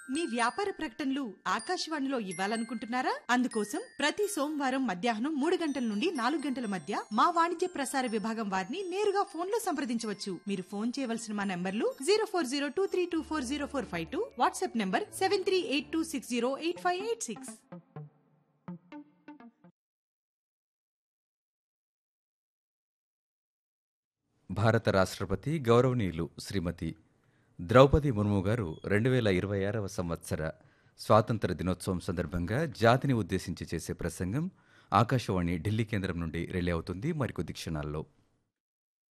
మీ వ్యాపార ప్రకటనలు ఆకాశవాణిలో ఇవ్వాలనుకుంటున్నారా? అందుకోసం ప్రతి సోమవారం మధ్యాహ్నం 3 గంటల నుండి 4 గంటల మధ్య మా వాణిజ్య ప్రసార విభాగం వారిని నేరుగా ఫోన్ లో సంప్రదించవచ్చు. మీరు ఫోన్ చేయవలసిన మా నంబర్లు 0402324045, వాట్సాప్ నంబర్ 7382608586. భారత రాష్ట్రపతి గౌరవనీయులు శ్రీమతి ద్రౌపది ముర్ము గారు 2026వ సంవత్సర స్వాతంత్ర దినోత్సవం సందర్భంగా జాతిని ఉద్దేశించి చేసే ప్రసంగం ఆకాశవాణి ఢిల్లీ కేంద్రం నుండి రిలే అవుతుంది మరికొద్ది క్షణాల్లో.